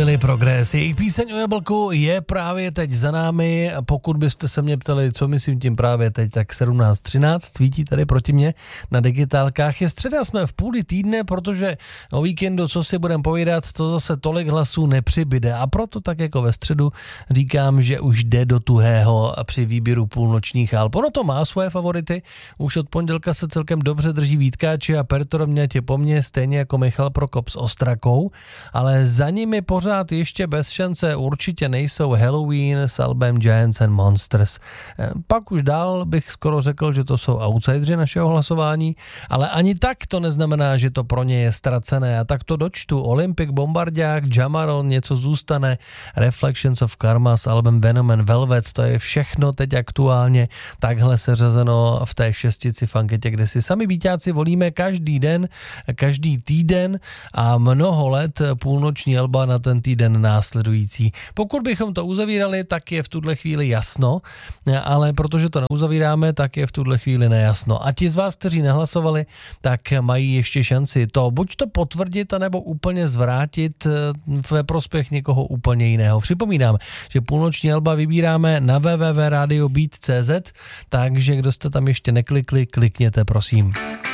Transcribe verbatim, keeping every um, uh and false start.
Daily Progress. Jejich píseň o jablku je právě teď za námi. Pokud byste se mě ptali, co myslím tím právě teď, tak sedmnáct třináct svítí tady proti mně na digitálkách. Je středa, jsme v půli týdne, protože o víkendu, co si budeme povídat, to zase tolik hlasů nepřibyde. A proto tak jako ve středu říkám, že už jde do tuhého při výběru půlnočních alb. Ono to má svoje favority. Už od pondělka se celkem dobře drží Vítkáči a Pertormňatě po mně, stejně jako Michal Prokop s Ostrakou, ale za nimi pořád ještě bez šance určitě nejsou Halloween s albem Giants and Monsters. Pak už dál bych skoro řekl, že to jsou outsideri našeho hlasování, ale ani tak to neznamená, že to pro ně je ztracené. A tak to dočtu. Olympic, Bombardák, Jamaron, něco zůstane, Reflections of Karma s albem Venom and Velvet, to je všechno teď aktuálně takhle seřazeno v té šestici v anketě, kde si sami víťáci volíme každý den, každý týden a mnoho let půlnoční alba na ten týden následující. Pokud bychom to uzavírali, tak je v tuhle chvíli jasno, ale protože to neuzavíráme, tak je v tuhle chvíli nejasno. A ti z vás, kteří nehlasovali, tak mají ještě šanci to buď to potvrdit, anebo úplně zvrátit ve prospěch někoho úplně jiného. Připomínám, že půlnoční alba vybíráme na w w w tečka radio beat tečka c z, takže kdo jste tam ještě neklikli, klikněte prosím.